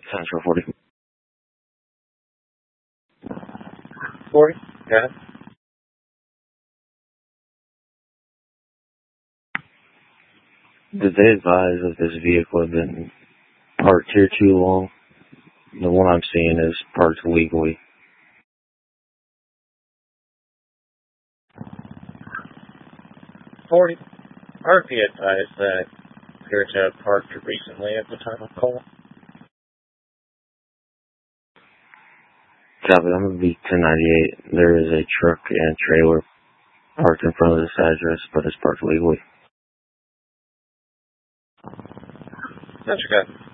Central 40. 40, got it. Did they advise that this vehicle had been parked here too long? The one I'm seeing is parked legally. 40. RP advised that appeared to have parked recently at the time of call. Copy, I'm going to be 1098. There is a truck and trailer parked in front of this address, but it's parked legally. That's good.